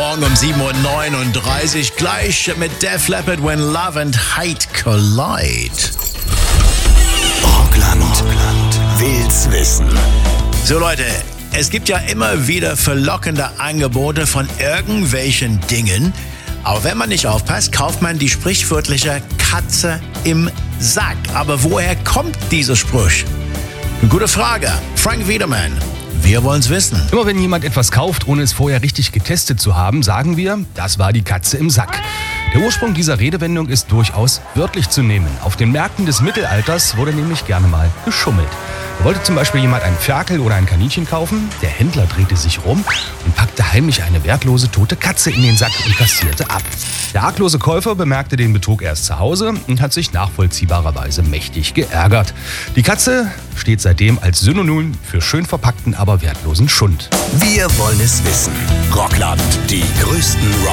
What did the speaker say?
Morgen um 7:39 Uhr. Gleich mit Def Leppard, When Love and Hate Collide. Rockland will's wissen. So Leute, es gibt ja immer wieder verlockende Angebote von irgendwelchen Dingen. Aber wenn man nicht aufpasst, kauft man die sprichwörtliche Katze im Sack. Aber woher kommt dieser Spruch? Eine gute Frage. Frank Wiedermann, wir wollen's wissen. Immer wenn jemand etwas kauft, ohne es vorher richtig getestet zu haben, sagen wir, das war die Katze im Sack. Der Ursprung dieser Redewendung ist durchaus wörtlich zu nehmen. Auf den Märkten des Mittelalters wurde nämlich gerne mal geschummelt. Da wollte zum Beispiel jemand einen Ferkel oder ein Kaninchen kaufen. Der Händler drehte sich rum und packte heimlich eine wertlose tote Katze in den Sack und kassierte ab. Der arglose Käufer bemerkte den Betrug erst zu Hause und hat sich nachvollziehbarerweise mächtig geärgert. Die Katze steht seitdem als Synonym für schön verpackten, aber wertlosen Schund. Wir wollen es wissen. Rockland, die größten